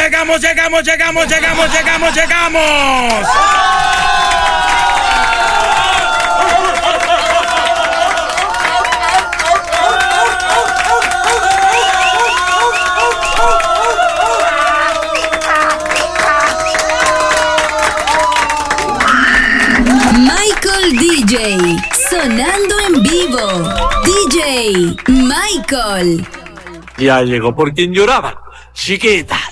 llegamos. Michael DJ, sonando en vivo. DJ Michael. Ya llegó por quien lloraba, chiquita.